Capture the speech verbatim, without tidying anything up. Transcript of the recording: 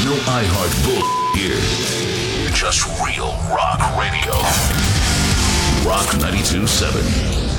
No iHeart bull here. Just real rock radio. Rock ninety-two point seven.